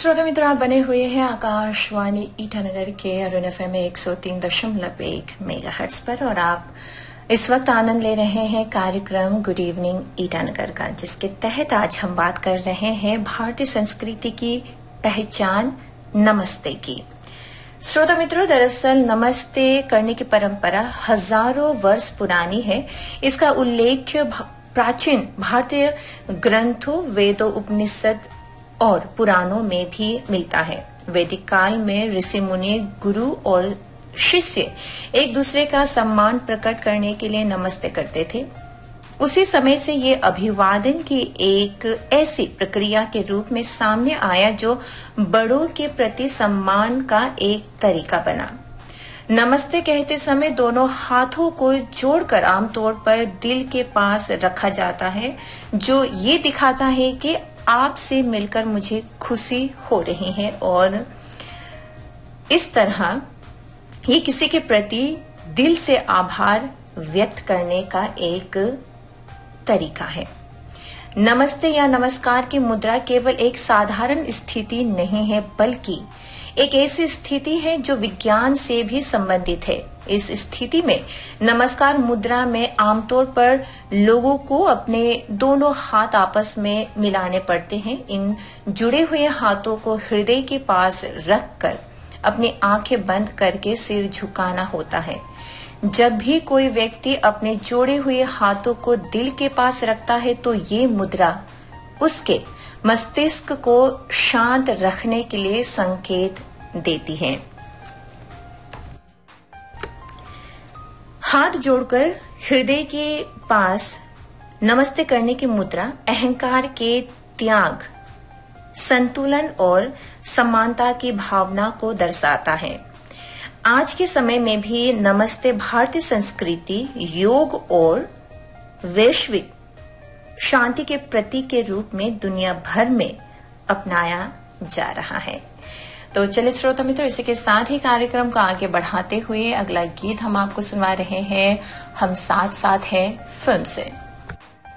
श्रोता मित्र, आप बने हुए हैं आकाशवाणी ईटानगर के अरुण एफएम 103.1 मेगाहर्ट्ज पर और आप इस वक्त आनंद ले रहे हैं कार्यक्रम गुड इवनिंग ईटानगर का, जिसके तहत आज हम बात कर रहे हैं भारतीय संस्कृति की पहचान नमस्ते की। श्रोता मित्रों, दरअसल नमस्ते करने की परंपरा हजारों वर्ष पुरानी है। इसका उल्लेख प्राचीन भारतीय ग्रंथों, वेदों, उपनिषद और पुराणों में भी मिलता है। वैदिक काल में ऋषि मुनि, गुरु और शिष्य एक दूसरे का सम्मान प्रकट करने के लिए नमस्ते करते थे। उसी समय से ये अभिवादन की एक ऐसी प्रक्रिया के रूप में सामने आया जो बड़ों के प्रति सम्मान का एक तरीका बना। नमस्ते कहते समय दोनों हाथों को जोड़कर आमतौर पर दिल के पास रखा जाता है, जो ये दिखाता है कि आपसे मिलकर मुझे खुशी हो रही है और इस तरह ये किसी के प्रति दिल से आभार व्यक्त करने का एक तरीका है। नमस्ते या नमस्कार की मुद्रा केवल एक साधारण स्थिति नहीं है, बल्कि एक ऐसी स्थिति है जो विज्ञान से भी संबंधित है। इस स्थिति में नमस्कार मुद्रा में आमतौर पर लोगों को अपने दोनों हाथ आपस में मिलाने पड़ते हैं। इन जुड़े हुए हाथों को हृदय के पास रखकर अपनी आंखें बंद करके सिर झुकाना होता है। जब भी कोई व्यक्ति अपने जोड़े हुए हाथों को दिल के पास रखता है तो ये मुद्रा उसके मस्तिष्क को शांत रखने के लिए संकेत देती है। हाथ जोड़कर हृदय के पास नमस्ते करने की मुद्रा अहंकार के त्याग, संतुलन और समानता की भावना को दर्शाता है। आज के समय में भी नमस्ते भारतीय संस्कृति, योग और वैश्विक शांति के प्रतीक के रूप में दुनिया भर में अपनाया जा रहा है। तो चलिए श्रोता मित्र, इसी के साथ ही कार्यक्रम को आगे बढ़ाते हुए अगला गीत हम आपको सुनवा रहे हैं, हम साथ साथ हैं फिल्म से।